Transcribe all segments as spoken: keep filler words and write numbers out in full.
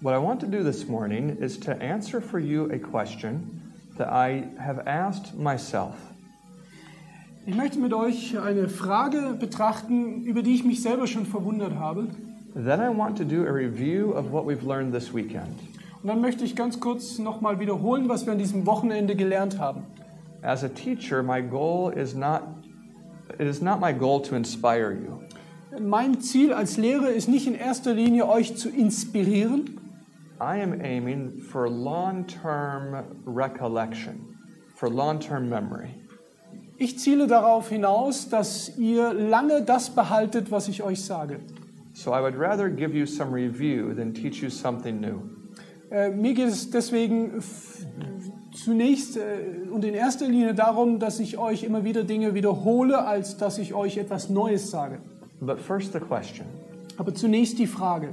What I want to do this morning is to answer for you a question that I have asked myself. Ich möchte mit euch eine Frage betrachten, über die ich mich selber schon verwundert habe. Then I want to do a review of what we've learned this weekend. Und dann möchte ich ganz kurz nochmal wiederholen, was wir an diesem Wochenende gelernt haben. As a teacher, my goal is not it is not my goal to inspire you. Mein Ziel als Lehrer ist nicht in erster Linie, euch zu inspirieren. I am aiming for long-term recollection, for long-term memory. Ich ziele darauf hinaus, dass ihr lange das behaltet, was ich euch sage. So I would rather give you some review than teach you something new. Äh, mir geht es deswegen f- zunächst äh, und in erster Linie darum, dass ich euch immer wieder Dinge wiederhole, als dass ich euch etwas Neues sage. But first the question. Aber zunächst die Frage: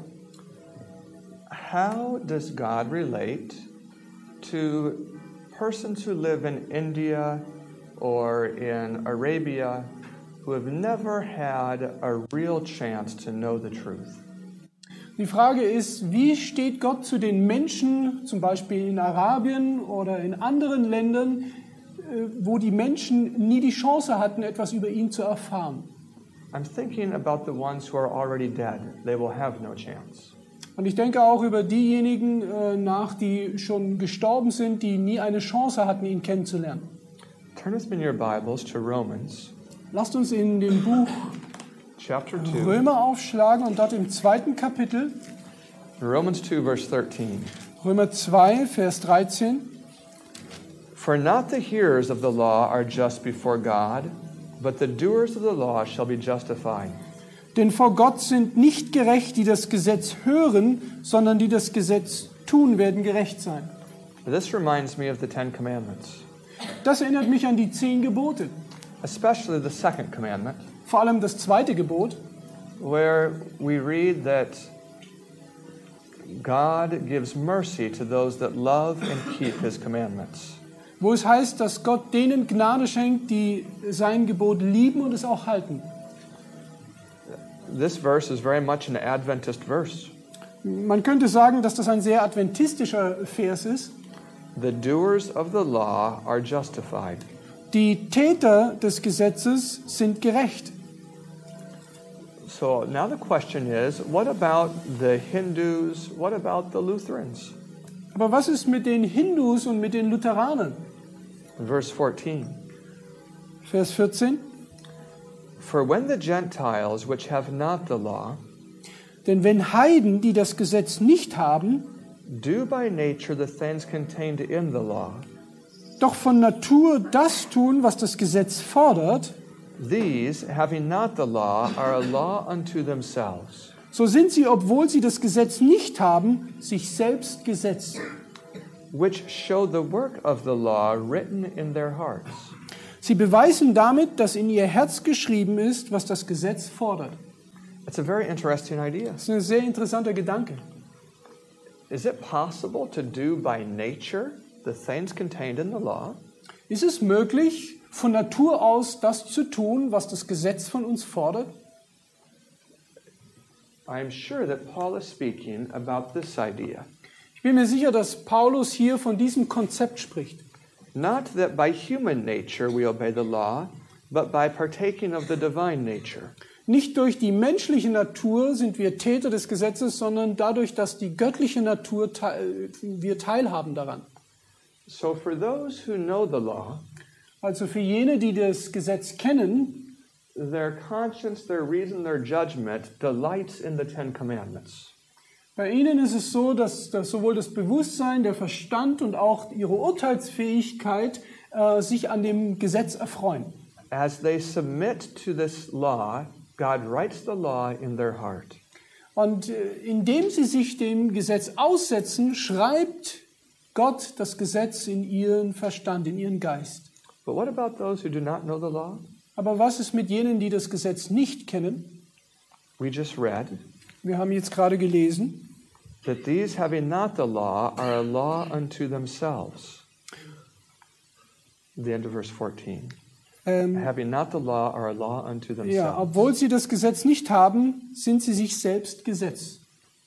How does God relate to persons who live in India or in Arabia who have never had a real chance to know the truth? Die Frage ist, wie steht Gott zu den Menschen, zum Beispiel in Arabien oder in anderen Ländern, äh, wo die Menschen nie die Chance hatten, etwas über ihn zu erfahren? I'm thinking about the ones who are already dead. They will have no chance. Und ich denke auch über diejenigen äh, nach, die schon gestorben sind, die nie eine Chance hatten, ihn kennenzulernen. Turn with me in your Bibles to Romans Lasst uns in dem Buch chapter two. Römer aufschlagen und dort im zweiten Kapitel, Romans two verse thirteen. Römer zwei, Vers dreizehn. For not the hearers of the law are just before God, but the doers of the law shall be justified. Denn vor Gott sind nicht gerecht, die das Gesetz hören, sondern die das Gesetz tun, werden gerecht sein. This reminds me of the Ten Commandments, Das erinnert mich an die zehn Gebote. especially the second commandment, Vor allem das zweite Gebot, where we read that God gives mercy to those that love and keep His commandments. wo es heißt, dass Gott denen Gnade schenkt, die sein Gebot lieben und es auch halten. This verse is very much an Adventist verse. Man könnte sagen, dass das ein sehr adventistischer Vers ist. The doers of the law are justified. Die Täter des Gesetzes sind gerecht. So now the question is, what about the Hindus? What about the Lutherans? Aber was ist mit den Hindus und mit den Lutheranern? Verse fourteen. Vers vierzehn. For when the Gentiles, which have not the law, Denn wenn Heiden, die das Gesetz nicht haben, do by nature the things contained in the law, doch von Natur das tun, was das Gesetz fordert, these, having not the law, are a law unto themselves, so sind sie, obwohl sie das Gesetz nicht haben, sich selbst Gesetz. which show the work of the law written in their hearts. Sie beweisen damit, dass in ihr Herz geschrieben ist, was das Gesetz fordert. It's a very interesting idea. Das ist ein sehr interessanter Gedanke. Is it possible to do by nature the things contained in the law? Ist es möglich, von Natur aus das zu tun, was das Gesetz von uns fordert? I am sure that Paul is speaking about this idea. Ich bin mir sicher, dass Paulus hier von diesem Konzept spricht. Not that by human nature we obey the law, but by partaking of the divine nature. Nicht durch die menschliche Natur sind wir Täter des Gesetzes, sondern dadurch, dass die göttliche Natur teil, wir teilhaben daran. So for those who know the law, Also für jene, die das Gesetz kennen, their conscience, their reason, their judgment delights in the Ten Commandments. bei ihnen ist es so, dass, dass sowohl das Bewusstsein, der Verstand und auch ihre Urteilsfähigkeit äh, sich an dem Gesetz erfreuen. As they submit to this law, God writes the law in their heart. Und äh, indem sie sich dem Gesetz aussetzen, schreibt Gott das Gesetz in ihren Verstand, in ihren Geist. But what about those who do not know the law? Aber was ist mit jenen, die das Gesetz nicht kennen? We just read Wir haben jetzt gerade gelesen, that these having not the law are a law unto themselves. The end of verse fourteen. ähm, Having not the law are a law unto ja, themselves. obwohl sie das Gesetz nicht haben, sind sie sich selbst Gesetz.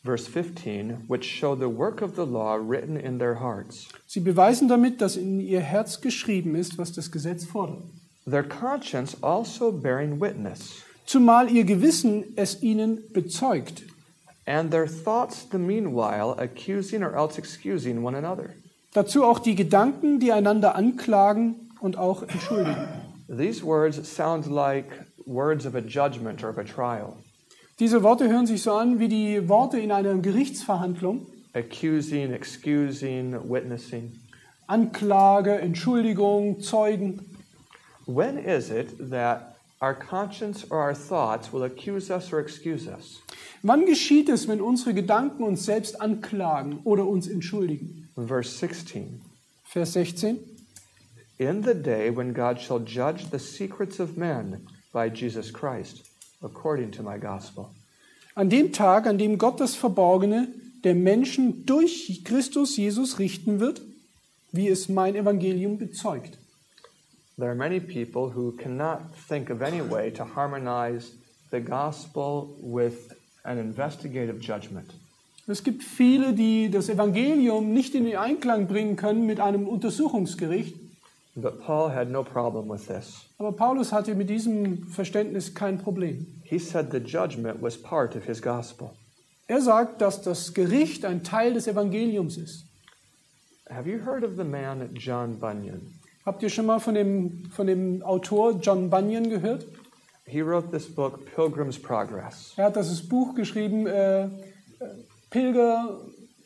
Verse fifteen, which show the work of the law written in their hearts. Sie beweisen damit, dass in ihr Herz geschrieben ist, was das Gesetz fordert. Their conscience also bearing witness, Zumal ihr Gewissen es ihnen bezeugt. and their thoughts the meanwhile accusing or else excusing one another. Dazu auch die Gedanken, die einander anklagen und auch entschuldigen. These words sound like words of a judgment or of a trial. Diese Worte hören sich so an wie die Worte in einer Gerichtsverhandlung. Accusing, excusing, witnessing. Anklage, Entschuldigung, Zeugen. When is it that our conscience or our thoughts will accuse us or excuse us? Wann geschieht es, wenn unsere Gedanken uns selbst anklagen oder uns entschuldigen? Verse sixteen. Vers sechzehn. In the day when God shall judge the secrets of men by Jesus Christ, according to my gospel. An dem Tag, an dem Gott das Verborgene der Menschen durch Christus Jesus richten wird, wie es mein Evangelium bezeugt. There are many people who cannot think of any way to harmonize the gospel with an investigative judgment. Es gibt viele, die das Evangelium nicht in den Einklang bringen können mit einem Untersuchungsgericht. But Paul had no problem with this. Aber Paulus hatte mit diesem Verständnis kein Problem. He said the judgment was part of his gospel. Er sagt, dass das Gericht ein Teil des Evangeliums ist. Have you heard of the man John Bunyan? Habt ihr schon mal von dem, von dem Autor John Bunyan gehört? He wrote this book, Pilgrim's Progress. Er hat das Buch geschrieben, äh, Pilger,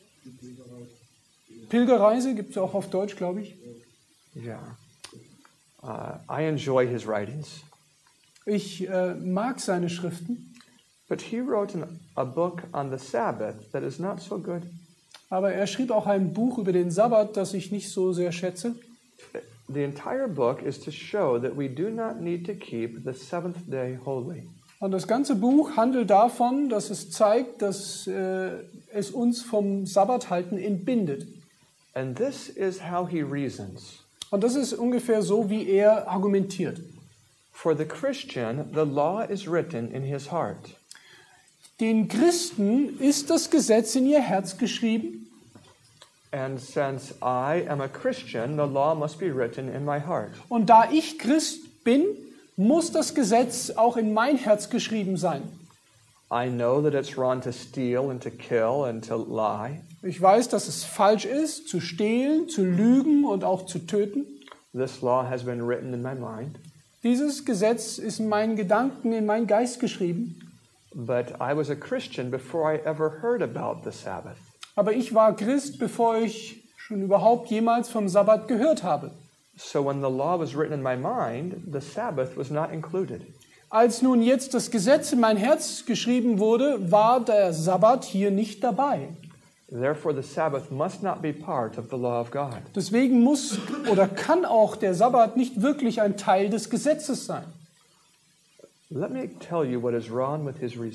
Pilgerreise, gibt es auch auf Deutsch, glaube ich. Yeah. Uh, I enjoy his writings. Ich äh, mag seine Schriften, But he wrote an, a book on the Sabbath that is not so good. aber er schrieb auch ein Buch über den Sabbat, das ich nicht so sehr schätze. The entire book is to show that we do not need to keep the seventh day holy. Und das ganze Buch handelt davon, dass es zeigt, dass äh, es uns vom Sabbathalten entbindet. And this is how he reasons. Und das ist ungefähr so, wie er argumentiert. For the Christian, the law is written in his heart. Den Christen ist das Gesetz in ihr Herz geschrieben. And since I am a Christian, the law must be written in my heart. Und da ich Christ bin, muss das Gesetz auch in mein Herz geschrieben sein. I know that it's wrong to steal and to kill and to lie. Ich weiß, dass es falsch ist, zu stehlen, zu lügen und auch zu töten. This law has been written in my mind. Dieses Gesetz ist in meinen Gedanken, in meinen Geist geschrieben. But I was a Christian before I ever heard about the Sabbath. Aber ich war Christ, bevor ich schon überhaupt jemals vom Sabbat gehört habe. So when the law was written in my mind, the Sabbath was not included. Als nun jetzt das Gesetz in mein Herz geschrieben wurde, war der Sabbat hier nicht dabei. Therefore, the Sabbath must not be part of the law of God. Deswegen muss oder kann auch der Sabbat nicht wirklich ein Teil des Gesetzes sein. Let me tell you what is wrong with his reasoning.